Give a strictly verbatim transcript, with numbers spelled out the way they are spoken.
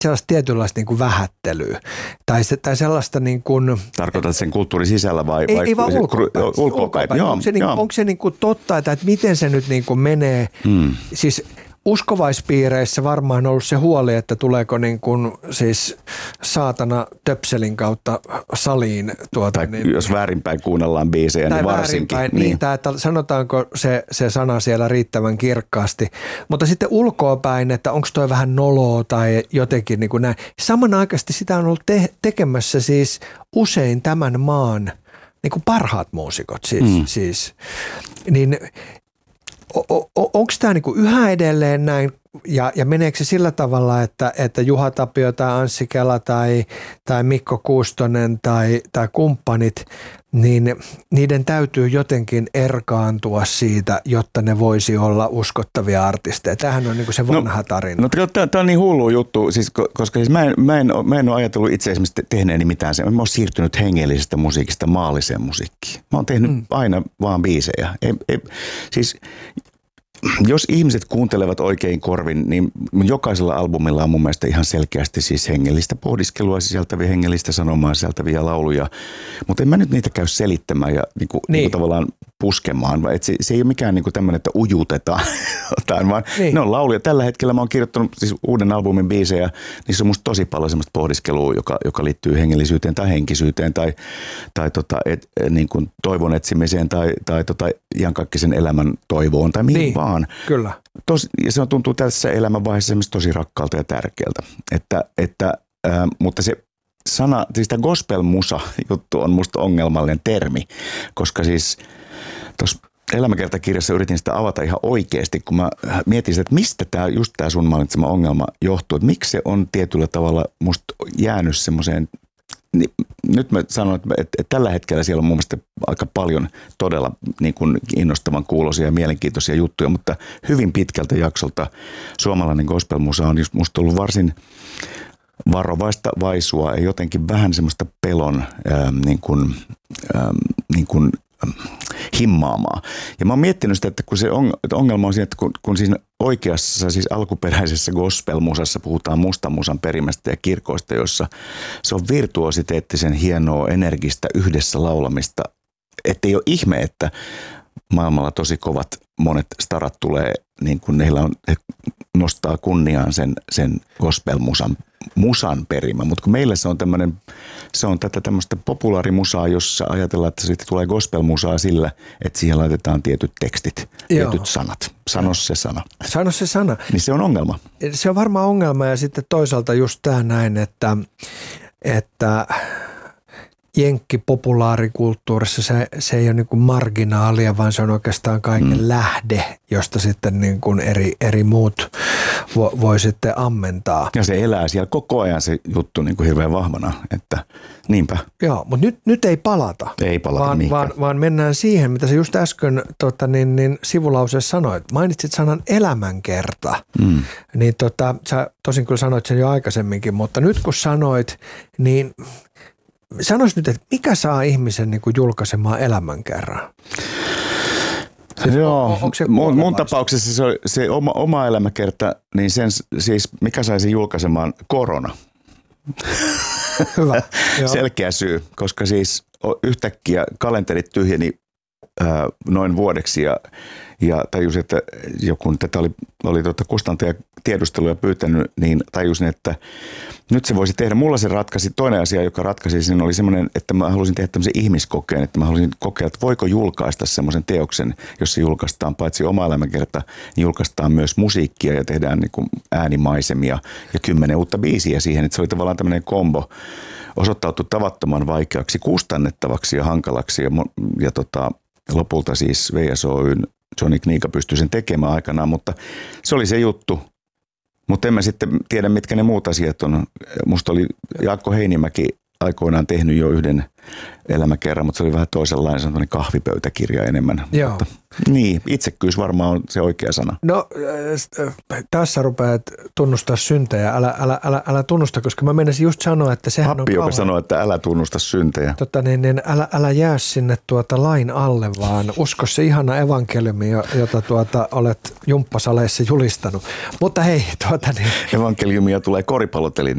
sellaista tietynlaista niin kuin vähättelyä tai, se, tai sellaista niin kuin... Tarkoitat sen kulttuurin sisällä vai... Ei, vai ei vaan ulkoapäin. ulkoapäin. Joo, onko se, niin, onko se niin kuin totta, että, että miten se nyt niin kuin menee? Hmm. Siis uskovaispiireissä varmaan on ollut se huoli, että tuleeko niin kuin siis saatana töpselin kautta saliin. Tuota, tai niin, jos väärinpäin kuunnellaan biisejä, niin varsinkin. Niin, niin. Tai että sanotaanko se, se sana siellä riittävän kirkkaasti. Mutta sitten ulkoapäin, että onko toi vähän noloa tai jotenkin niin kuin näin. Samanaikaisesti sitä on ollut te- tekemässä siis usein tämän maan niin kuin parhaat muusikot. Siis, mm. siis, niin onko tämä niinku yhä edelleen näin ja, ja meneekö se sillä tavalla, että, että Juha Tapio tai Anssi Kela tai, tai Mikko Kuustonen tai, tai kumppanit, niin niiden täytyy jotenkin erkaantua siitä, jotta ne voisi olla uskottavia artisteja. Tämähän on niinku se vanha no, tarina. No tämä on niin hullu juttu, siis, koska siis mä, en, mä, en, mä en ole ajatellut itse esimerkiksi tehneeni mitään. Mä oon siirtynyt hengellisestä musiikista maalliseen musiikkiin. Mä oon tehnyt mm. aina vaan biisejä. Ei, ei, siis jos ihmiset kuuntelevat oikein korvin, niin jokaisella albumilla on mun mielestä ihan selkeästi siis hengellistä pohdiskelua sisältäviä, hengellistä sanomaa sisältäviä lauluja. Mutta en mä nyt niitä käy selittämään ja niinku, niin. niinku tavallaan puskemaan. Et se, se ei ole mikään niinku tämmöinen, että ujutetaan, vaan niin. Ne on lauluja. Tällä hetkellä mä oon kirjoittanut siis uuden albumin biisejä. Niissä on musta tosi paljon semmoista pohdiskelua, joka, joka liittyy hengellisyyteen tai henkisyyteen tai, tai tota, et, niin kuin toivon etsimiseen tai, tai tota, iankaikkisen elämän toivoon tai mihin niin. vaan. Kyllä. Tos, ja se tuntuu tässä elämänvaiheessa tosi rakkaalta ja tärkeältä. Että, että, äh, mutta se sana, siis tämä gospel-musa-juttu on musta ongelmallinen termi, koska siis tuossa elämäkertakirjassa yritin sitä avata ihan oikeasti, kun mä mietin sitä, että mistä tämä, just tämä sun mainitsema ongelma johtuu, että miksi se on tietyllä tavalla musta jäänyt semmoiseen. Niin, nyt mä sanon, että, että, että tällä hetkellä siellä on mun mielestä aika paljon todella niin kuin innostavan kuuloisia ja mielenkiintoisia juttuja, mutta hyvin pitkältä jaksolta suomalainen gospelmusa on just musta ollut varsin varovaista vaisua ja jotenkin vähän semmoista pelon ää, niin kuin, ää, niin kuin, himmaamaa. Ja mä oon miettinyt sitä, että kun se ongelma on siinä, että kun, kun siinä oikeassa, siis alkuperäisessä gospelmusassa puhutaan mustan musan perimästä ja kirkoista, jossa se on virtuositeettisen hienoa, energistä yhdessä laulamista. Että ei ole ihme, että maailmalla tosi kovat monet starat tulee, niin kuin heillä on, he nostaa kunniaan sen, sen gospelmusan musan perimä, mutta kun meillä se on tämmöinen, se on tätä tämmöistä populaarimusaa, jossa ajatellaan, että siitä tulee gospelmusaa sillä, että siihen laitetaan tietyt tekstit, Joo. tietyt sanat. Sano se sana. Sano se sana. Niin se on ongelma. Se on varmaan ongelma ja sitten toisaalta just tämä näin, että, että jenkkipopulaarikulttuurissa se, se ei ole niin kuin marginaalia, vaan se on oikeastaan kaiken mm. lähde, josta sitten niin kuin eri, eri muut vo, voi sitten ammentaa. Ja se elää siellä koko ajan se juttu niin kuin hirveän vahvana, että niinpä. Joo, mutta nyt, nyt ei palata. Ei palata vaan, vaan, vaan mennään siihen, mitä sä just äsken tota, niin, niin, sivulauseessa sanoit. Mainitsit sanan elämänkerta. Mm. Niin tota, sä tosin kyllä sanoit sen jo aikaisemminkin, mutta nyt kun sanoit, niin sanois nyt, että mikä saa ihmisen niin kuin julkaisemaan elämänkerran? Siis Joo, on, mun, mun tapauksessa se, se oma, oma elämäkerta, niin sen siis mikä saisi julkaisemaan? Korona. Hyvä. Selkeä syy, koska siis yhtäkkiä kalenterit tyhjeni ää, noin vuodeksi ja, ja tajusin, että joku tätä oli, oli tuota kustantaja tiedusteluja pyytänyt, niin tajusin, että nyt se voisi tehdä. Mulla se ratkaisi, toinen asia, joka ratkaisi sen oli semmoinen, että mä halusin tehdä tämmöisen ihmiskokeen, että mä halusin kokea, että voiko julkaista semmoisen teoksen, jossa julkaistaan paitsi oma elämänkerta, niin julkaistaan myös musiikkia ja tehdään niin kuin äänimaisemia ja kymmenen uutta biisiä siihen, että se oli tavallaan tämmöinen kombo. Osoittautui tavattoman vaikeaksi, kustannettavaksi ja hankalaksi ja, ja tota, lopulta siis V S O:n Johnny Kniika pystyi sen tekemään aikanaan, mutta se oli se juttu. Mutta en mä sitten tiedä, mitkä ne muut asiat on. Musta oli Jaakko Heinimäki aikoinaan tehnyt jo yhden elämäkerran, mutta se oli vähän toisenlainen, semmoinen kahvipöytäkirja enemmän. Joo. Mutta, niin, itsekkyys varmaan on se oikea sana. No äh, tässä rupeat tunnustaa syntejä, älä, älä, älä, älä tunnusta, koska mä menisin just sanoa, että sehän Pappi, on joka kauhean. sanoo, että älä tunnusta syntejä. Tota, niin, niin, älä, älä jää sinne tuota lain alle, vaan usko se ihana evankeliumi, jota tuota olet jumppasaleissa julistanut. Mutta hei, tuota niin. Evankeliumia tulee koripalloteliin